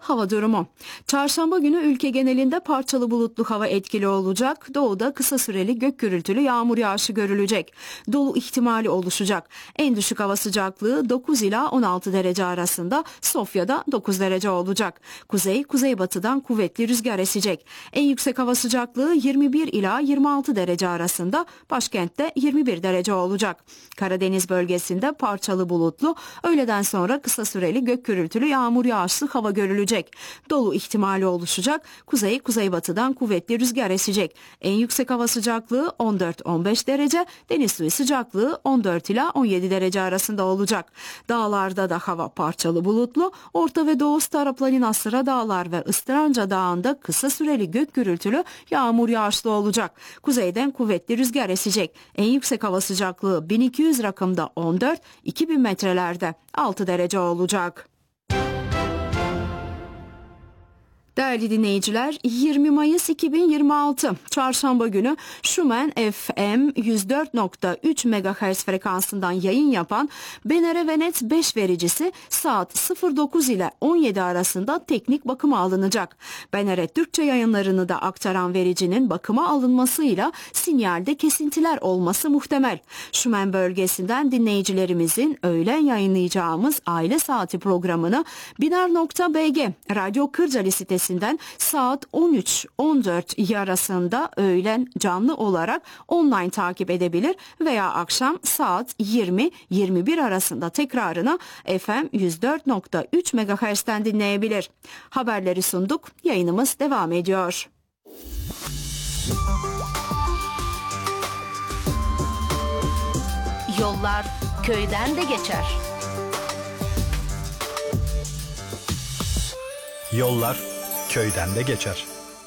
hava durumu. Çarşamba günü ülke genelinde parçalı bulutlu hava etkili olacak. Doğuda kısa süreli gök gürültülü yağmur yağışı görülecek. Dolu ihtimali oluşacak. En düşük hava sıcaklığı 9 ila 16 derece arasında, Sofya'da 9 derece olacak. Kuzeybatıdan kuvvetli rüzgar esecek. En yüksek hava sıcaklığı 21 ila 26 derece arasında, başkentte 21 derece olacak. Karadeniz bölgesinde parçalı bulutlu, öğleden sonra kısa süreli gök gürültülü yağmur yağışlı hava görülecek. Dolu ihtimali oluşacak. Kuzeybatıdan kuvvetli rüzgar esecek. En yüksek hava sıcaklığı 14-15 derece, deniz suyu sıcaklığı 14 ila 17 derece arasında olacak. Dağlarda da hava parçalı bulutlu. Orta ve Doğu Staroplaninasıra Dağlar ve Istranca Dağı'nda kısa süreli gök gürültülü yağmur yağışlı olacak. Kuzeyden kuvvetli rüzgar esecek. En yüksek hava sıcaklığı 1200 rakımda 14, 2000 metrelerde 6 derece olacak. Değerli dinleyiciler, 20 Mayıs 2026 Çarşamba günü Schumann FM 104.3 MHz frekansından yayın yapan Benere Venet 5 vericisi saat 09 ile 17 arasında teknik bakıma alınacak. Benere Türkçe yayınlarını da aktaran vericinin bakıma alınmasıyla sinyalde kesintiler olması muhtemel. Schumann bölgesinden dinleyicilerimizin öğlen yayınlayacağımız Aile Saati programını biner.bg Radyo Kırcalı sitesinden saat 13-14 arasında öğlen canlı olarak online takip edebilir veya akşam saat 20-21 arasında tekrarını FM 104.3 MHz'den dinleyebilir. Haberleri sunduk. Yayınımız devam ediyor. Yollar köyden de geçer. Yollar köyden de geçer.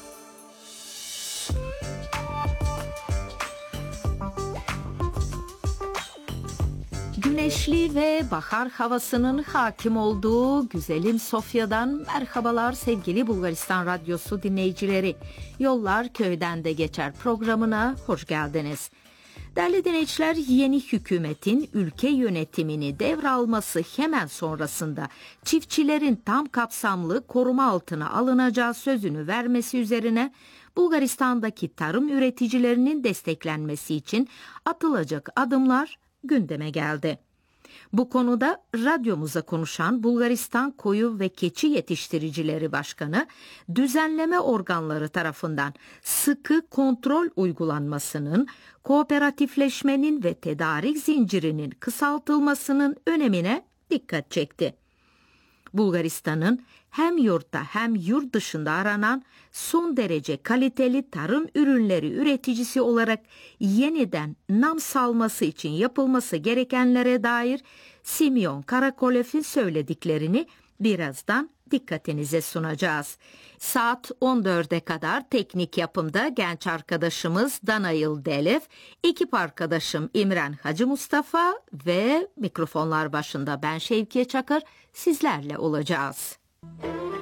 Güneşli ve bahar havasının hakim olduğu güzelim Sofya'dan merhabalar sevgili Bulgaristan Radyosu dinleyicileri. Yollar köyden de geçer programına hoş geldiniz. Değerli dinleyiciler, yeni hükümetin ülke yönetimini devralması hemen sonrasında çiftçilerin tam kapsamlı koruma altına alınacağı sözünü vermesi üzerine Bulgaristan'daki tarım üreticilerinin desteklenmesi için atılacak adımlar gündeme geldi. Bu konuda radyomuza konuşan Bulgaristan Koyu ve Keçi Yetiştiricileri Başkanı, düzenleme organları tarafından sıkı kontrol uygulanmasının, kooperatifleşmenin ve tedarik zincirinin kısaltılmasının önemine dikkat çekti. Bulgaristan'ın hem yurtta hem yurt dışında aranan son derece kaliteli tarım ürünleri üreticisi olarak yeniden nam salması için yapılması gerekenlere dair Simeon Karakolev'in söylediklerini birazdan dikkatinize sunacağız. Saat 14'e kadar teknik yapımda genç arkadaşımız Danayıl Delev, ekip arkadaşım İmren Hacı Mustafa ve mikrofonlar başında ben Şevkiye Çakır sizlerle olacağız.